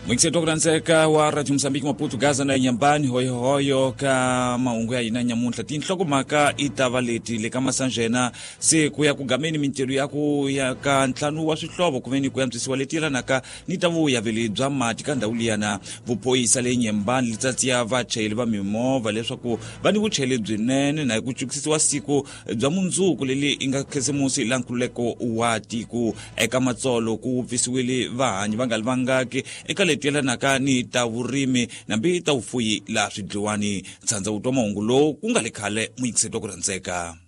Mwingiseto kurandzeka wa Radio Mozambique Maputo Gaza na Nyambani hoyo ka maungu ya ina nyamunhla tinhloko maka itava leti le ka masanjena se ku ya ku gameni mintirho ya ka ntlhanu wa swihlovo kuveni ku yantswisiwa leti yelanaka ni tavuya vele bya mati ka ndhawu liyana vupoyisa le Nyambani litsatsiya vachayeli va mimovha leswaku va ni vuchayeli byinene na ku cukisiwa siku bya mundzuku leli inga khesimusi la nkhululeko wa tiko eka matsolo ku pfisiwile vahanyi va nga livangaki eka yelanaka ni ta vurimi nambi ta ufuyi la swidliwani tsandza utwa mahungu lowu ku nga le khale mwingiseto ku randzeka.